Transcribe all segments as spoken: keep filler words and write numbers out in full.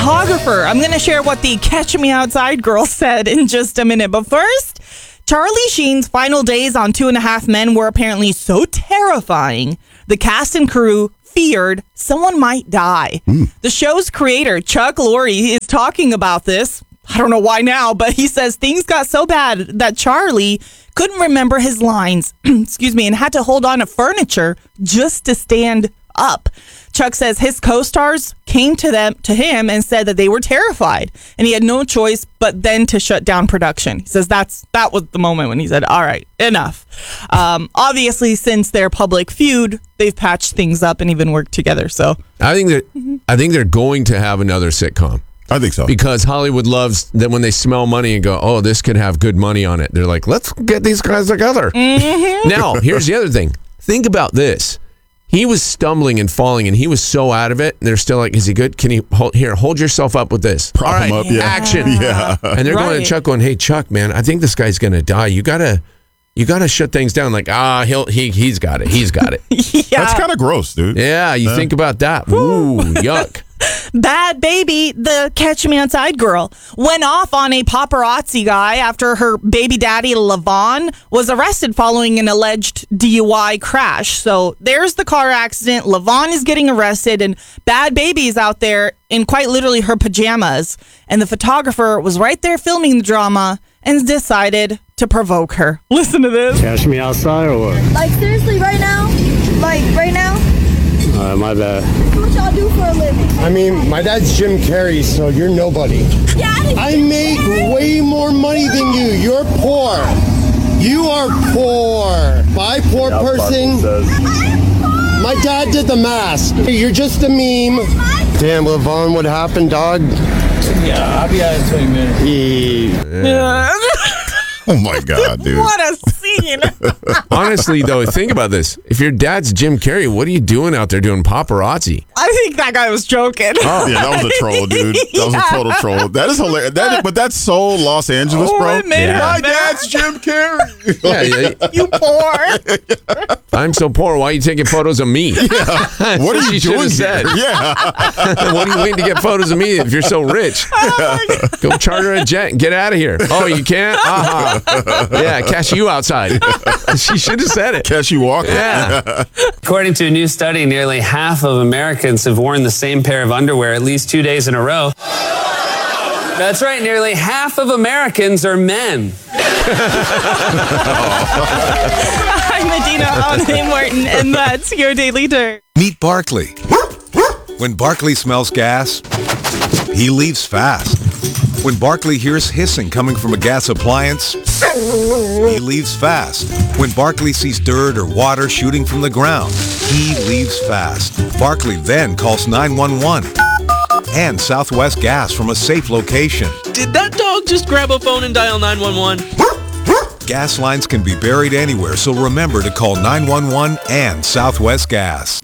photographer. I'm going to share what the Catch Me Outside girl said in just a minute. But first, Charlie Sheen's final days on Two and a Half Men were apparently so terrifying, the cast and crew feared someone might die. Mm. The show's creator, Chuck Lorre, is talking about this. I don't know why now, but he says things got so bad that Charlie couldn't remember his lines, excuse me, and had to hold on to furniture just to stand up. Chuck says his co-stars came to them to him and said that they were terrified, and he had no choice but then to shut down production. He says that's that was the moment when he said, "All right, enough." Um, obviously, since their public feud, they've patched things up and even worked together. So I think that mm-hmm. I think they're going to have another sitcom. I think so. Because Hollywood loves that when they smell money and go, oh, this could have good money on it. They're like, let's get these guys together. Mm-hmm. Now, here's the other thing. Think about this. He was stumbling and falling, and he was so out of it. And they're still like, is he good? Can he hold here? Hold yourself up with this. Prop All right, him up, yeah. Action. Yeah. And they're right. going to Chuck, going, hey, Chuck, man, I think this guy's going to die. You gotta, you gotta shut things down. Like, ah, he'll, he, he's got it. He's got it. Yeah. That's kind of gross, dude. Yeah, you uh. think about that. Ooh, yuck. Bad Baby, the Catch Me Outside girl, went off on a paparazzi guy after her baby daddy, Levon, was arrested following an alleged D U I crash. So there's the car accident. Levon is getting arrested, and Bad Baby is out there in quite literally her pajamas. And the photographer was right there filming the drama and decided to provoke her. Listen to this. Catch me outside or what? Like, seriously, right now? Like, right now? Uh, my bad. What y'all do for a living? I mean, my dad's Jim Carrey, so you're nobody. Yeah, I make way more money than you. You're poor. You are poor. By poor person. My dad did the mask. You're just a meme. Damn, Levon, what happened, dog? Yeah, I'll be out in twenty minutes. Yeah. Oh my God, dude. What a scene. Honestly, though, think about this. If your dad's Jim Carrey, what are you doing out there doing paparazzi? I think that guy was joking. Oh, yeah, that was a troll, dude. That was Yeah. a total troll. That is hilarious. That, but that's so Los Angeles, Oh, bro. it made Yeah. My him mad. dad's Jim Carrey. Yeah, yeah. You poor. I'm so poor. Why are you taking photos of me? Yeah. What are you She doing should've here? said. Yeah. What are you waiting to get photos of me if you're so rich? Go charter a jet and get out of here. Oh, you can't? Uh-huh. Yeah, cash you outside. She should have said it. Catch you walking. Yeah. According to a new study, nearly half of Americans have worn the same pair of underwear at least two days in a row. That's right, nearly half of Americans are men. I'm Medina on Martin, and that's your Daily Dirt. Meet Barkley. When Barkley smells gas, he leaves fast. When Barkley hears hissing coming from a gas appliance, he leaves fast. When Barkley sees dirt or water shooting from the ground, he leaves fast. Barkley then calls nine one one and Southwest Gas from a safe location. Did that dog just grab a phone and dial nine one one? Gas lines can be buried anywhere, so remember to call nine one one and Southwest Gas.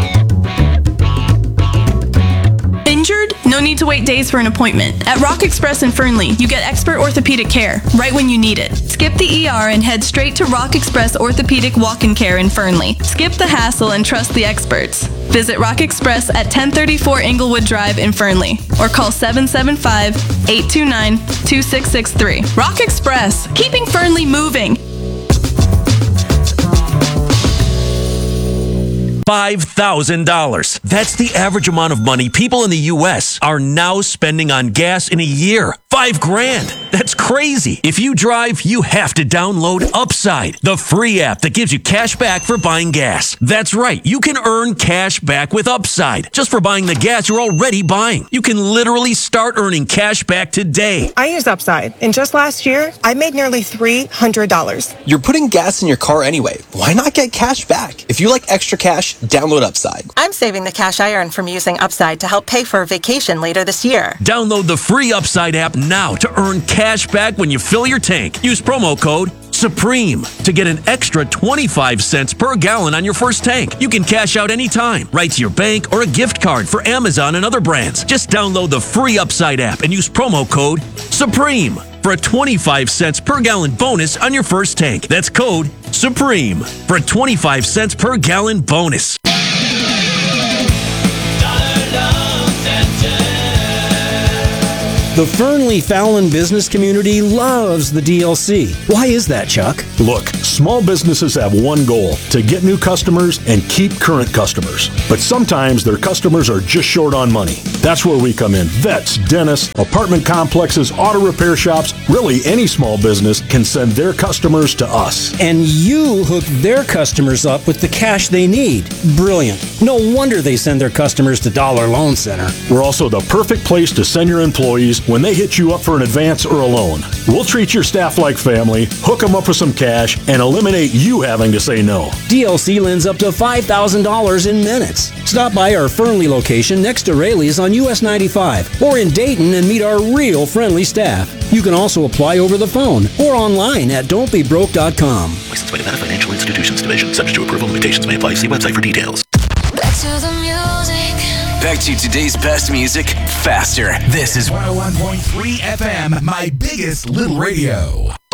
Injured? No need to wait days for an appointment. At Rock Express in Fernley, you get expert orthopedic care right when you need it. Skip the E R and head straight to Rock Express Orthopedic Walk-in Care in Fernley. Skip the hassle and trust the experts. Visit Rock Express at ten thirty-four Englewood Drive in Fernley or call seven seven five, eight two nine, two six six three. Rock Express, keeping Fernley moving. five thousand dollars. That's the average amount of money people in the U S are now spending on gas in a year. Five grand. That's crazy. If you drive, you have to download Upside, the free app that gives you cash back for buying gas. That's right. You can earn cash back with Upside just for buying the gas you're already buying. You can literally start earning cash back today. I use Upside, and just last year, I made nearly three hundred dollars. You're putting gas in your car anyway. Why not get cash back? If you like extra cash, download Upside. I'm saving the cash I earn from using Upside to help pay for a vacation later this year. Download the free Upside app now to earn cash back when you fill your tank. Use promo code SUPREME to get an extra twenty-five cents per gallon on your first tank. You can cash out anytime, right to your bank or a gift card for Amazon and other brands. Just download the free Upside app and use promo code SUPREME for a twenty-five cents per gallon bonus on your first tank. That's code SUPREME for a twenty-five cents per gallon bonus. The Fernley Fallon business community loves the D L C. Why is that, Chuck? Look, small businesses have one goal, to get new customers and keep current customers. But sometimes their customers are just short on money. That's where we come in. Vets, dentists, apartment complexes, auto repair shops, really any small business can send their customers to us. And you hook their customers up with the cash they need. Brilliant. No wonder they send their customers to Dollar Loan Center. We're also the perfect place to send your employees when they hit you up for an advance or a loan. We'll treat your staff like family, hook them up with some cash, and eliminate you having to say no. D L C lends up to five thousand dollars in minutes. Stop by our Fernley location next to Rayleigh's on U S ninety-five or in Dayton and meet our real friendly staff. You can also apply over the phone or online at don't be broke dot com. Licensed by Nevada Financial Institutions Division. Subject to approval. Limitations may apply. See website for details. Back to the music. Back to today's best music, faster. This is one oh one point three F M, my biggest little radio.